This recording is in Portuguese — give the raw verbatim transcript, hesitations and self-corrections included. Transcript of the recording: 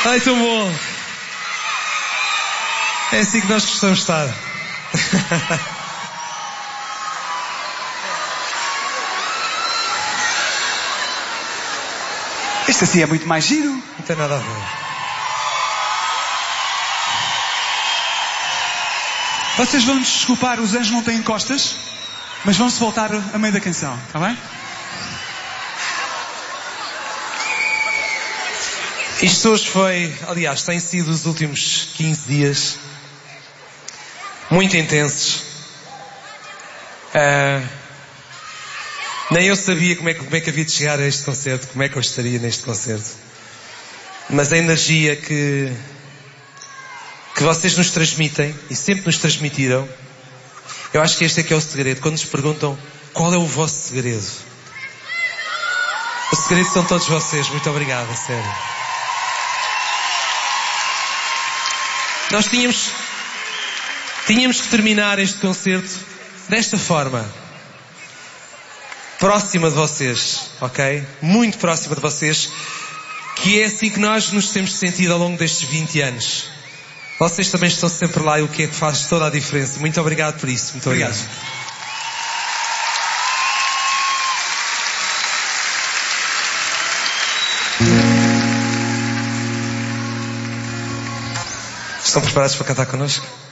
Ai, tão bom. É assim que nós gostamos de estar. Este assim é muito mais giro. Não tem nada a ver. Vocês vão nos desculpar, os anjos não têm costas, mas vão-se voltar a meio da canção, está bem? Isto hoje foi, aliás, têm sido os últimos quinze dias muito intensos. Uh, nem eu sabia como é, que, como é que havia de chegar a este concerto, como é que eu estaria neste concerto. Mas a energia que, que vocês nos transmitem, e sempre nos transmitiram, eu acho que este é que é o segredo. Quando nos perguntam qual é o vosso segredo, o segredo são todos vocês. Muito obrigado, a sério. Nós tínhamos, tínhamos que terminar este concerto desta forma. Próxima de vocês, ok? Muito próxima de vocês. Que é assim que nós nos temos sentido ao longo destes vinte anos. Vocês também estão sempre lá e o que é que faz toda a diferença. Muito obrigado por isso. Muito obrigado. obrigado. Estão preparados para cantar connosco?